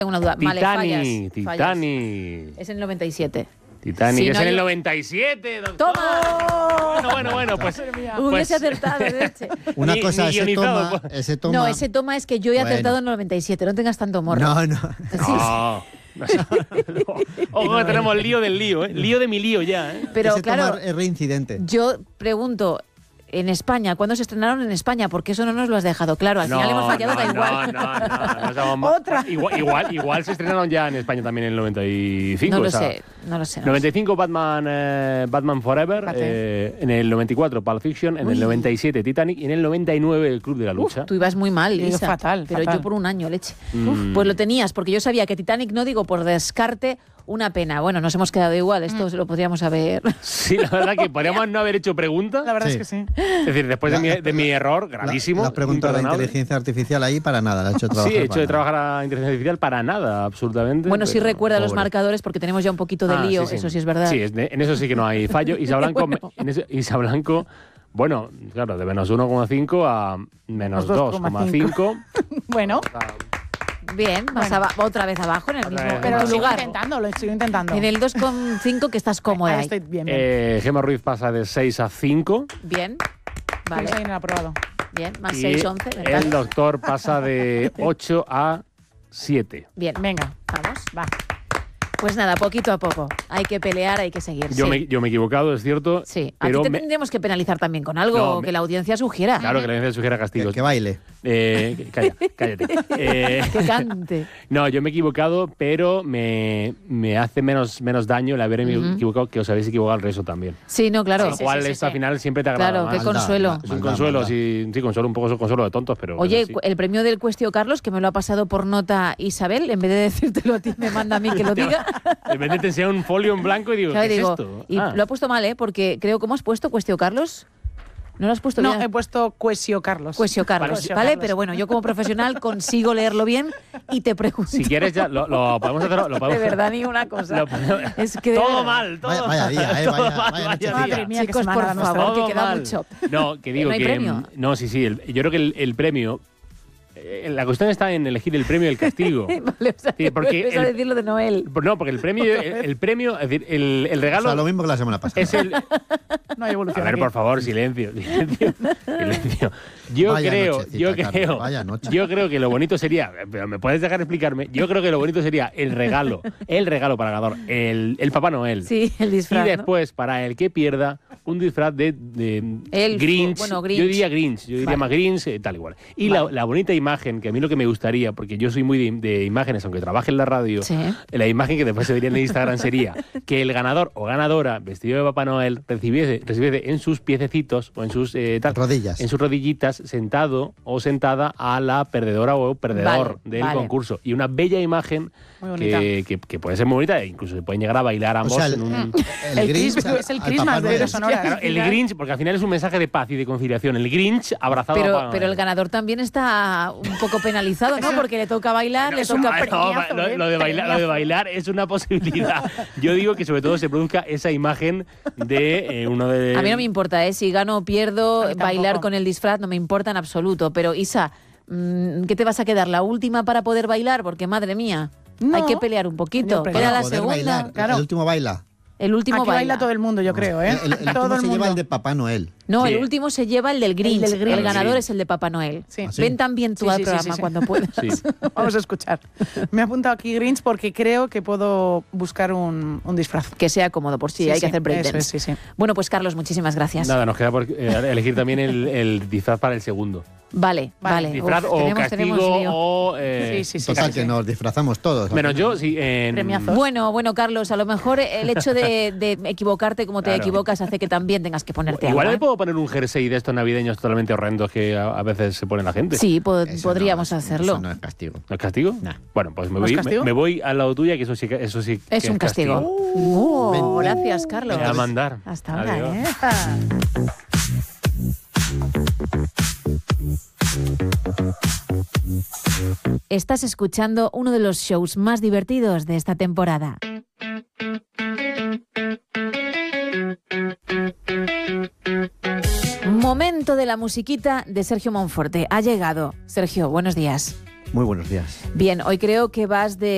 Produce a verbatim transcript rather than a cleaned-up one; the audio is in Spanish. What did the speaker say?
Tengo una duda. Vale, Titanic, fallas, Titanic. fallas. Es en el noventa y siete. Titanic, Si es no en el yo- noventa y siete, doctor. ¡Toma! Bueno, bueno, bueno, pues... Hubiese pues acertado, leche. Una Ni- cosa, ni ese guionizado, toma, pues. ese toma... No, ese toma es que yo he Bueno. acertado en el noventa y siete. No tengas tanto morro. No, no. Sí, sí. No. Ojo que tenemos lío del lío, ¿eh? Lío de mi lío ya, ¿eh? Pero ese claro, toma es reincidente. yo pregunto, en España, ¿cuándo se estrenaron en España? Porque eso no nos lo has dejado claro. Al final hemos fallado, no, da no, igual. No, no, no, no seamos más- Otra. Igual, igual, igual se estrenaron ya en España también en el noventa y cinco. No lo o sea, sé, no lo sé. no lo noventa y sé. cinco Batman, eh, Batman Forever, Fíjate. eh, en el noventa y cuatro Pulp Fiction, en Uy. el noventa y siete Titanic y en el noventa y nueve El Club de la Uf, Lucha. tú ibas muy mal, Yo Isa. fatal, Pero fatal. yo por un año, leche. Mm. Uf, pues lo tenías, porque yo sabía que Titanic, no digo por descarte, una pena. Bueno, nos hemos quedado igual, esto se lo podríamos haber... Sí, la verdad que podríamos no haber hecho pregunta. La verdad Sí. es que sí. Es decir, después de mi, de mi error La, gravísimo. la pregunta de la imperdonable. inteligencia artificial ahí para nada, la ha hecho trabajar. Sí, he hecho para de nada. trabajar a inteligencia artificial para nada, absolutamente. Bueno, sí pero- recuerda los pobre. marcadores, porque tenemos ya un poquito de Ah, lío, sí, sí. eso sí es verdad. Sí, es de- en eso sí que no hay fallo. Isa Blanco, Bueno. en eso- Isa Blanco, bueno, claro, de menos uno coma cinco a menos dos coma cinco. Bueno, Bien, vas Bueno. aba- otra vez abajo en el Otra mismo vez. en pero tu lo sigo lugar. intentando, lo sigo intentando. En el dos coma cinco que estás cómoda Ahí ahí. estoy bien, bien. Eh, Gemma Ruiz pasa de seis a cinco. Bien, Vale. vale, Ahí en el aprobado. bien, más Y seis, once. me el encanta. doctor pasa de ocho a siete. Bien, Venga, vamos. va. Pues nada, poquito a poco. Hay que pelear, hay que seguir. Yo, sí. me, yo me he equivocado, es cierto. Sí, a ti pero te me- tendríamos que penalizar también con algo No, me- que la audiencia sugiera. Claro que la audiencia sugiere Que, castigos. que baile. Eh, que- calla, cállate. Eh, Que cante. no, yo me he equivocado, pero me, me hace menos, menos daño el haberme Ujú. equivocado que os habéis equivocado el resto también. Sí, no, claro. Lo cual esto al final siempre te agrada Claro, más. qué Maldad, consuelo. ma- Es un maldad, consuelo, maldad. sí, sí, consuelo, un poco consuelo de tontos, pero... Oye, pero sí. el premio del Cuestio Carlos, que me lo ha pasado por nota Isabel, en vez de decírtelo a ti, me manda a mí que lo diga. De repente te enseña un folio en blanco y digo, Claro, ¿qué digo, es esto? y Ah. lo ha puesto mal, ¿eh? Porque creo, ¿cómo has puesto Cuestio Carlos? ¿No lo has puesto No, bien? he puesto Cuesio Carlos. Cuestio Carlos, Cuestio ¿vale? Carlos. Pero bueno, yo como profesional consigo leerlo bien y te pregunto. Si quieres ya, lo, lo podemos hacer... Lo De podemos, verdad, ni una cosa. lo podemos- Es que de todo verdad. mal, todo Vaya, vaya día, eh, todo vaya- mal, vaya vaya noche día. Madre mía, qué Chicos, semana por la nuestra. favor, Todo que queda mal. mucho. No, que digo ¿No hay que... premio? No, sí, sí. el- yo creo que el, el premio... eh, La cuestión está en elegir el premio y el castigo. Vale, o sea, Sí, que porque vuelves a el- decirlo de Noel. No, porque el premio, el, el premio, es decir, el, el O regalo sea, lo mismo que la semana pasada. es el... No hay A evolución ver, aquí. por favor, silencio, silencio, silencio. Yo Vaya creo, nochecita, yo Carlos, creo, vaya noche. yo creo que lo bonito sería, pero me puedes dejar explicarme. Yo creo que lo bonito sería el regalo, el regalo para el ganador, el, el Papá Noel. Sí, el disfraz, Y ¿no? después, para el que pierda, un disfraz de, de Elfo, Grinch. bueno, Grinch. Yo diría Grinch, yo diría Vale. más Grinch, eh, tal igual. Y la, la bonita imagen, que a mí lo que me gustaría, porque yo soy muy de, de imágenes, aunque trabaje en la radio, Sí. la imagen que después se vería en Instagram sería que el ganador o ganadora vestido de Papá Noel recibiese, recibiese en sus piececitos o en sus eh, tal, Rodillas. en sus rodillitas sentado o sentada a la perdedora o perdedor Vale, del vale. concurso. Y una bella imagen Muy bonita. que, que, que puede ser muy bonita e incluso se pueden llegar a bailar O ambos sea, el, en un... el El Grinch Christmas- al- es el al Christmas Papá de Noel. los honores. Claro, el Grinch, porque al final es un mensaje de paz y de conciliación. El Grinch abrazado a Pero, Papá pero el Noel. ganador también está un poco penalizado, ¿no? Porque le toca bailar, le Es un- toca no, premiazo, lo, ¿eh? lo de bailar, lo de bailar es una posibilidad. Yo digo que sobre todo se produzca esa imagen de eh, uno de... A mí no me importa, ¿eh? Si gano o pierdo, A mí bailar tampoco. con el disfraz no me importa en absoluto. Pero Isa, mm, ¿qué te vas a quedar? ¿La última para poder bailar? Porque madre mía, No. hay que pelear un poquito. Yo Queda peleo. la Poder segunda. bailar. claro. El último baila. El último Aquí baila. baila todo el mundo, yo creo, ¿eh? El, el último todo el se mundo. lleva el de Papá Noel. No, Sí. el último se lleva el del Grinch. El El, del Grinch. ganador Sí. es el de Papá Noel. Sí. ¿Ah, sí? Ven también tú Sí, al sí, sí, programa sí, sí. cuando puedas. Sí. Vamos a escuchar. Me he apuntado aquí Grinch porque creo que puedo buscar un, un disfraz. Que sea cómodo, por si hay que hacer Eso es, breakdance. sí, sí. Bueno, pues Carlos, muchísimas gracias. Nada, nos queda por eh, elegir también el, el disfraz para el segundo. Vale, Vale. vale. Disfraz Uf, o tenemos- castigo tenemos lío. o... eh, Sí, sí, sí. Total, sí, que sí. nos disfrazamos todos. Menos yo, sí. En, Premiazo. Bueno, bueno, Carlos, a lo mejor el hecho de, de equivocarte como te Claro. equivocas hace que también tengas que ponerte Igual algo, le ¿eh? puedo poner un jersey de estos navideños totalmente horrendos que a, a veces se pone la gente. Sí, po- Eso podríamos no, hacerlo. Eso no es castigo. ¿No es castigo? Nah. Bueno, pues me ¿No es voy, me, castigo? me voy al lado tuya, que eso sí que eso sí que Es un castigo. castigo. Oh, Ven. gracias, Carlos. Me voy a mandar. Hasta ahora, Adiós. ¿eh? Estás escuchando uno de los shows más divertidos de esta temporada. Momento de la musiquita de Sergio Monforte. Ha llegado. Sergio, buenos días. Muy buenos días. Bien, hoy creo que vas de